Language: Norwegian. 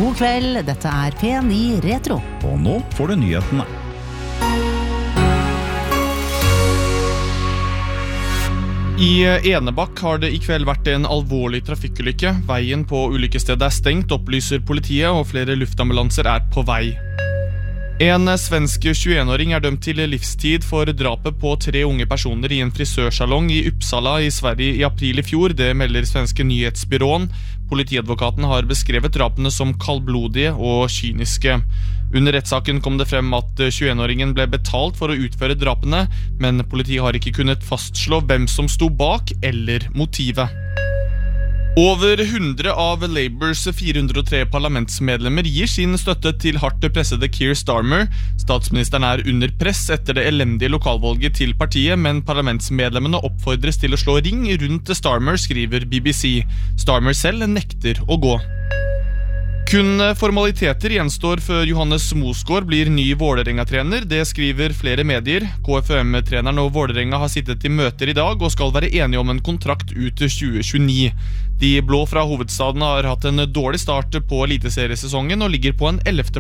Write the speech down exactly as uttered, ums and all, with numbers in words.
God kveld, dette er P ni Retro. Og nå får du nyhetene. I Enebakk har det i kveld vært en alvorlig trafikkulykke. Veien på ulykkesstedet er stengt, opplyser politiet, og flere luftambulanser er på vei. En svensk tjueen-åring er dømt til livstid for drapet på tre unge personer i en frisørsalong i Uppsala i Sverige i april i fjor. Det melder svenske nyhetsbyråen. Politiadvokaten har beskrevet drapene som kaldblodige og kyniske. Under rettssaken kom det frem at tjueen-åringen ble betalt for å utføre drapene, men politiet har ikke kunnet fastslå hvem som sto bak eller motivet. Over hundre av Labours fire hundre og tre parlamentsmedlemmer gir sin støtte til hardt pressede Keir Starmer. Statsministeren er under press etter det elendige lokalvalget til partiet, men parlamentsmedlemmene oppfordres til å slå ring rundt Starmer, skriver B B C. Starmer selv nekter å gå. Kun formaliteter gjenstår før Johannes Mosgaard blir ny Vålerenga-trener. Det skriver flere medier. K F U M-treneren og Vålerenga har sittet i møter i dag og skal være enige om en kontrakt ut til tjue tjueni. De blå fra hovedstaden har hatt en dårlig start på eliteseriesesongen og ligger på en ellevte